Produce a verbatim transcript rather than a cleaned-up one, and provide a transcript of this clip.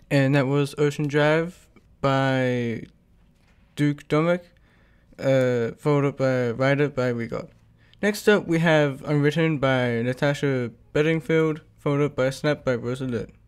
And that was Ocean Drive by Duke Domick, uh, followed up by Ride It by Regot. Next up, we have Unwritten by Natasha Bedingfield, followed up by Snap by Rosa Lynn.